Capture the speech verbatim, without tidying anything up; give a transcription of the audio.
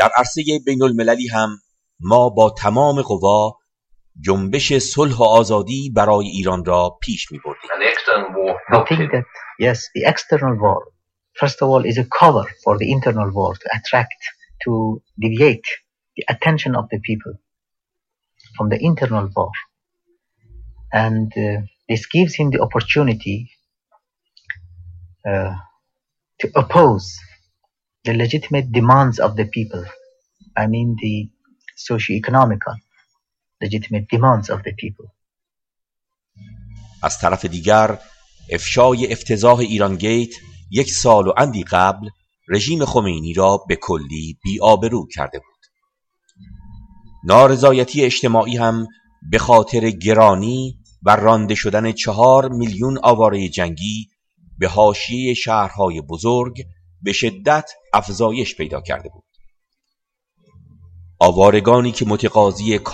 در عرصه بین المللی هم ما با تمام قوا جنبش صلح و آزادی برای ایران را پیش می بردیم. I think that yes, the external war, first of all, is a cover for the internal war to attract, to deviate the attention of the people from the internal war. And uh, this gives him the opportunity uh, to oppose the legitimate demands of the people. I mean the socio-economical legitimate demands of the people. از طرف دیگر افشای افتضاح ایران گیت یک سال و اندی قبل رژیم خمینی را به کلی بی‌آبرو کرده بود. نارضایتی اجتماعی هم به خاطر گرانی و رانده شدن چهار میلیون آواره جنگی به حاشیه شهرهای بزرگ به شدت افزایش پیدا کرده بود. آوارگانی که متقاضی